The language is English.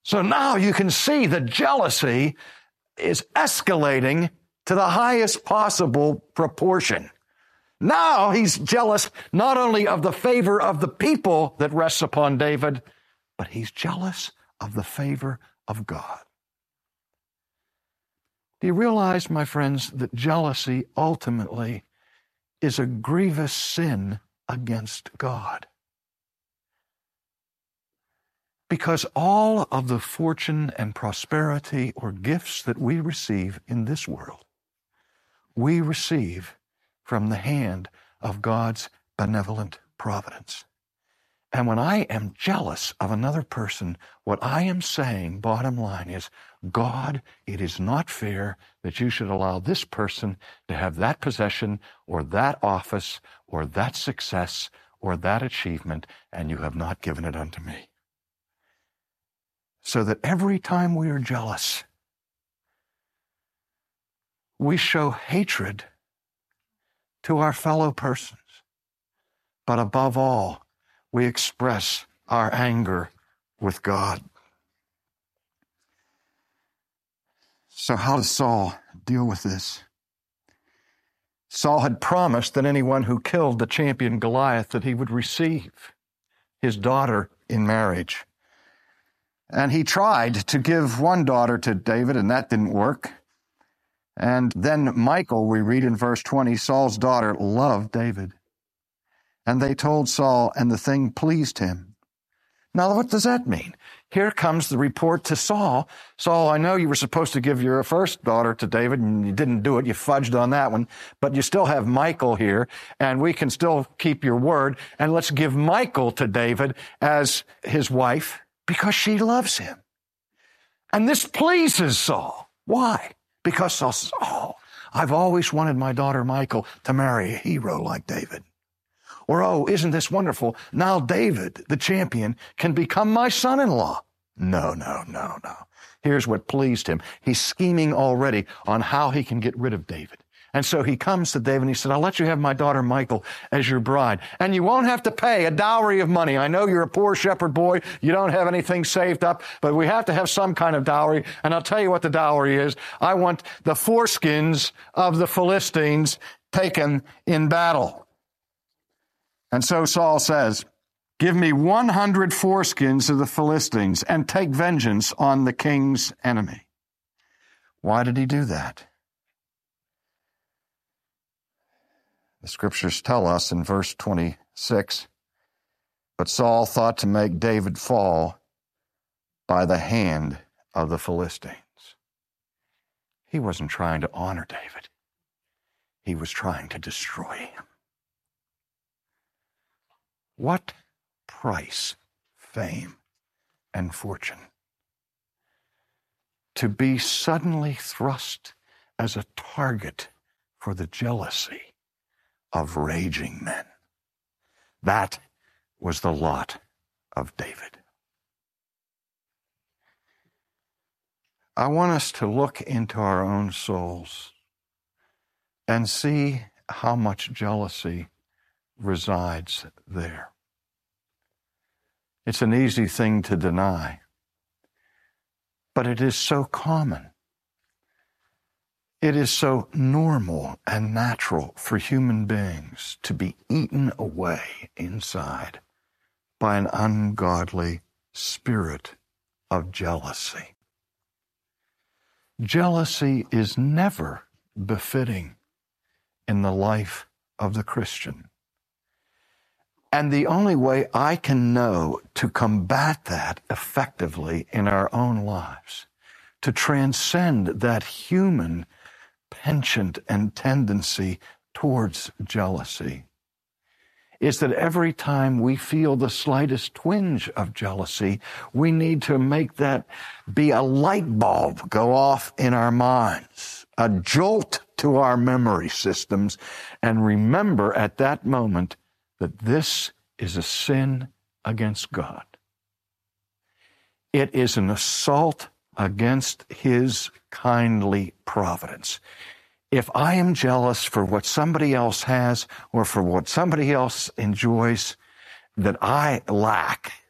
So now you can see the jealousy is escalating to the highest possible proportion. Now he's jealous not only of the favor of the people that rests upon David, but he's jealous of the favor of God. Do you realize, my friends, that jealousy ultimately is a grievous sin against God? Because all of the fortune and prosperity or gifts that we receive in this world, we receive from the hand of God's benevolent providence. And when I am jealous of another person, what I am saying, bottom line, is, God, it is not fair that you should allow this person to have that possession or that office or that success or that achievement, and you have not given it unto me. So that every time we are jealous, we show hatred to our fellow persons. But above all, we express our anger with God. So how does Saul deal with this? Saul had promised that anyone who killed the champion Goliath, that he would receive his daughter in marriage. And he tried to give one daughter to David, and that didn't work. And then Michal, we read in verse 20, Saul's daughter loved David. And they told Saul, and the thing pleased him. Now, what does that mean? Here comes the report to Saul. Saul, I know you were supposed to give your first daughter to David, and you didn't do it. You fudged on that one. But you still have Michal here, and we can still keep your word. And let's give Michal to David as his wife, because she loves him. And this pleases Saul. Why? Because Saul says, I've always wanted my daughter Michal to marry a hero like David. Or, isn't this wonderful? Now David, the champion, can become my son-in-law. No. Here's what pleased him. He's scheming already on how he can get rid of David. And so he comes to David and he said, I'll let you have my daughter Michal as your bride. And you won't have to pay a dowry of money. I know you're a poor shepherd boy. You don't have anything saved up, but we have to have some kind of dowry. And I'll tell you what the dowry is. I want the foreskins of the Philistines taken in battle. And so Saul says, give me 100 foreskins of the Philistines and take vengeance on the king's enemy. Why did he do that? The scriptures tell us in verse 26, but Saul thought to make David fall by the hand of the Philistines. He wasn't trying to honor David. He was trying to destroy him. What price, fame, and fortune to be suddenly thrust as a target for the jealousy of raging men. That was the lot of David. I want us to look into our own souls and see how much jealousy resides there. It's an easy thing to deny, but it is so common. It is so normal and natural for human beings to be eaten away inside by an ungodly spirit of jealousy. Jealousy is never befitting in the life of the Christian. And the only way I can know to combat that effectively in our own lives, to transcend that human penchant and tendency towards jealousy, is that every time we feel the slightest twinge of jealousy, we need to make that be a light bulb go off in our minds, a jolt to our memory systems, and remember at that moment that this is a sin against God. It is an assault against His kindly providence. If I am jealous for what somebody else has or for what somebody else enjoys that I lack,